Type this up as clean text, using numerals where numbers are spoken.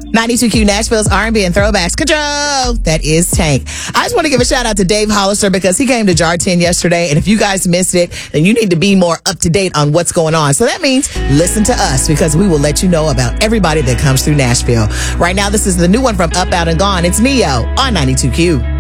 92Q Nashville's R&B and throwbacks. Control. That is Tank. I just want to give a shout out to Dave Hollister because he came to Jar 10 yesterday. And if you guys missed it, then you need to be more up to date on what's going on. So that means listen to us because we will let you know about everybody that comes through Nashville. Right now, this is the new one from Up, Out, and Gone. It's Neo on 92Q.